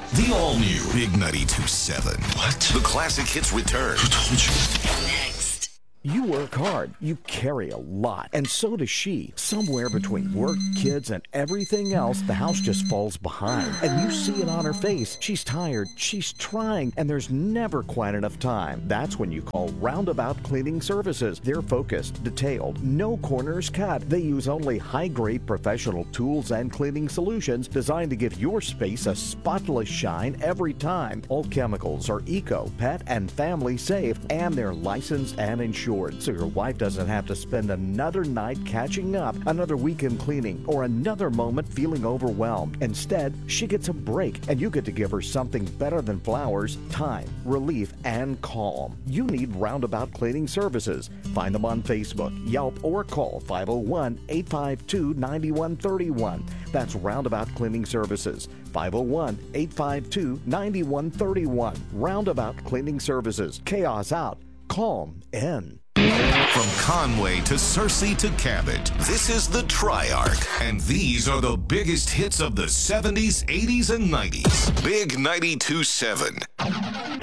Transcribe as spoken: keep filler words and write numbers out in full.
The all-new Big ninety-two point seven. What? The classic hits return. Who told you? Next. You work hard, you carry a lot, and so does she. Somewhere between work, kids, and everything else, the house just falls behind. And you see it on her face. She's tired, she's trying, and there's never quite enough time. That's when you call Roundabout Cleaning Services. They're focused, detailed, no corners cut. They use only high-grade professional tools and cleaning solutions designed to give your space a spotless shine every time. All chemicals are eco, pet, and family safe, and they're licensed and insured. So your wife doesn't have to spend another night catching up, another weekend cleaning, or another moment feeling overwhelmed. Instead, she gets a break, and you get to give her something better than flowers: time, relief, and calm. You need Roundabout Cleaning Services. Find them on Facebook, Yelp, or call five oh one, eight five two, nine one three one. That's Roundabout Cleaning Services, five oh one, eight five two, nine one three one. Roundabout Cleaning Services. Chaos out, calm in. From Conway to Searcy to Cabot, this is the Triarch, and these are the biggest hits of the seventies, eighties, and nineties. Big ninety-two point seven.